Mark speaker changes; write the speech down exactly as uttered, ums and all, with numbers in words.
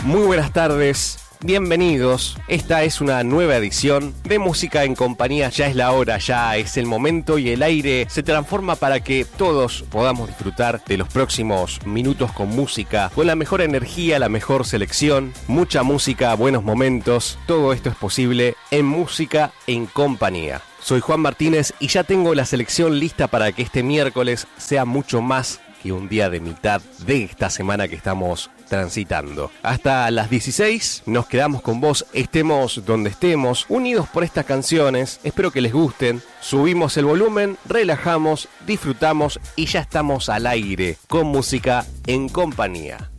Speaker 1: Muy buenas tardes, bienvenidos. Esta es una nueva edición de Música en Compañía. Ya es la hora, ya es el momento y el aire se transforma para que todos podamos disfrutar de los próximos minutos con música, con la mejor energía, la mejor selección, mucha música, buenos momentos. Todo esto es posible en Música en Compañía. Soy Juan Martínez y ya tengo la selección lista para que este miércoles sea mucho más que un día de mitad de esta semana que estamos transitando. Hasta las dieciséis nos quedamos con vos, estemos donde estemos, unidos por estas canciones. Espero que les gusten. Subimos el volumen, relajamos, disfrutamos y ya estamos al aire con Música en Compañía.